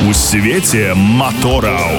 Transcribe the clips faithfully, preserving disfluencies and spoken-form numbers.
У свеце матораў.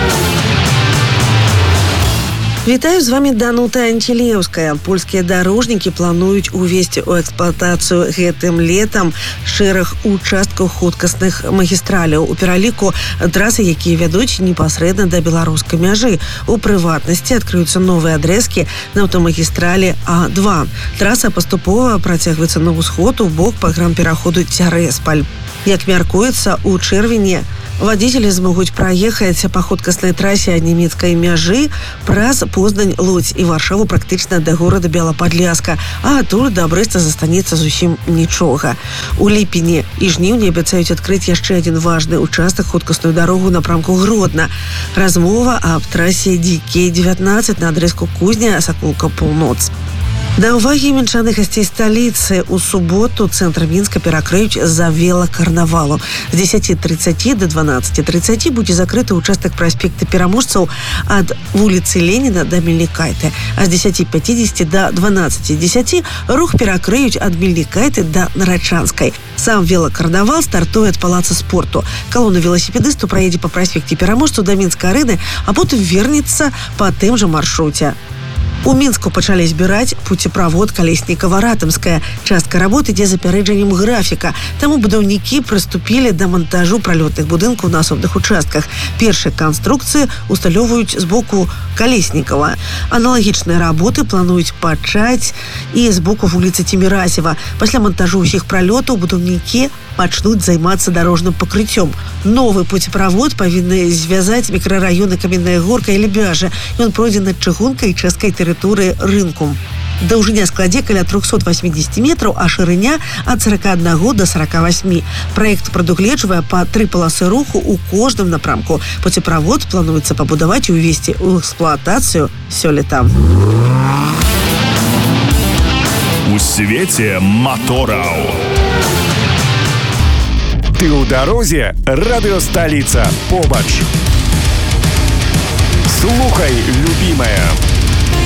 Вітаю, з вами Данута Антилеўская. Польскія дарожнікі плануюць увесці ў эксплуатацыю гэтым летам шэраг участкаў хуткасных магістраляў. У пераліку трасы, якія вядуць непасрэдна да беларускай мяжы. У прыватнасці адкрыюцца новыя адрэзкі на аўтамагістралі А два. Траса паступова працягваецца на ўсход у бок пагранпераходу Цярэспаль. Як мяркуецца, у чэрвені вадзіцелі змогуць праехаць па хуткаснай трасе ад нямецкай мяжы праз Познань, Лодзь і Варшаву практычна да горада Белападлеска, а адтуль да Брэста застанецца зусім нічога. У ліпені і жніўні абяцаюць адкрыць яшчэ адзін важны участак хуткасную дарогу напрамку Гродна. Размова аб трасе Ді Кей дзевятнаццаць на адрэзку Кузня, Сакулка, Паўноц. Да ўвагі мінчан і гасцей сталіцы, у суботу цэнтр Мінска перакрыюць з-за велакарнавалу. З дзесяці трыццаці да дванаццаці трыццаці будзе закрыты ўчастак праспекта Пераможцаў ад вуліцы Леніна да Мельнікайты, а з дзесяці пяцідзесяці да дванаццаці дзесяці рух перакрыюць ад Мельнікайты да Нарачанскай. Сам велакарнавал стартуе ад палаца спорту. Калона веласіпедыстаў праедзе па праспекце Пераможцаў да Мінскай арэны, а потым вернецца па тым жа маршруце. У Мінску пачалі збіраць пуцеправод Калеснікава-Ратымская. Частка работ ідзе з апярэджаннем графіка, таму будаўнікі прыступілі да мантажу пралётных будынкаў на асобных участках. Першыя канструкцыі усталёўваюць з боку Калеснікава. Аналагічныя работы плануюць пачаць і з боку вуліцы Ціміразева. Пасля мантажу ўсіх пралётаў будаўнікі пачнуць займацца дарожным пакрыццём. Новы пуцеправод павінны звязаць мікрараёны Каменная Горка і Лебяжа. Ён пройдзе над чыгункай і часткай тэрыторыі рынку. Даўжыня складзе каля трохсот васьмідзесяці метраў, а шырыня ад сарака аднаго да сарака васьмі. Праект прадугледжвае па тры паласы руху ў кожным напрамку. Пуцеправод плануецца пабудаваць і ўвесці ў эксплуатацыю сёлета. У свеце матораў. Ты ў дарозе? Радыёсталіца побач. Слухай, любімая.